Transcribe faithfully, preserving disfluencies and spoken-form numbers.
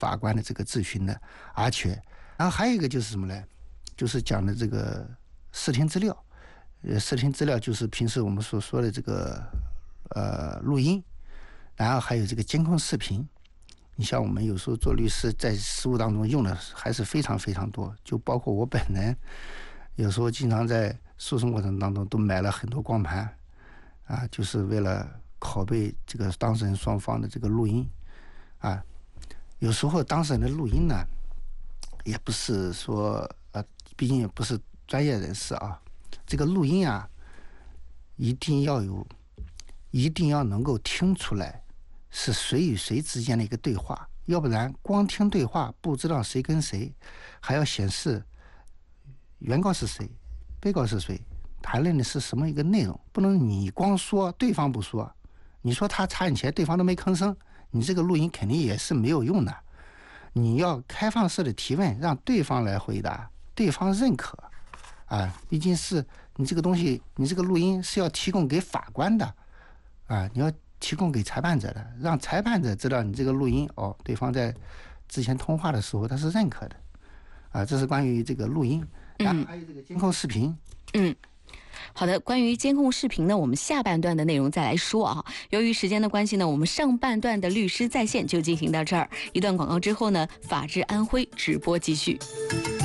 法官的这个质询的，而且，然后还有一个就是什么呢？就是讲的这个视听资料，呃，视听资料就是平时我们所说的这个呃录音，然后还有这个监控视频。你像我们有时候做律师，在实务当中用的还是非常非常多，就包括我本人，有时候经常在诉讼过程当中都买了很多光盘，啊，就是为了拷贝这个当事人双方的这个录音，啊，有时候当事人的录音呢，也不是说呃，毕竟也不是专业人士啊，这个录音啊，一定要有，一定要能够听出来是谁与谁之间的一个对话，要不然光听对话不知道谁跟谁，还要显示原告是谁，被告是谁，谈论的是什么一个内容，不能你光说对方不说，你说他查你钱，对方都没吭声，你这个录音肯定也是没有用的。你要开放式的提问，让对方来回答，对方认可，啊，毕竟是你这个东西，你这个录音是要提供给法官的，啊，你要提供给裁判者的，让裁判者知道你这个录音哦，对方在之前通话的时候他是认可的，啊，这是关于这个录音，然后还有这个监控视频， 嗯。好的，关于监控视频呢，我们下半段的内容再来说啊。由于时间的关系呢，我们上半段的律师在线就进行到这儿。一段广告之后呢，法治安徽直播继续。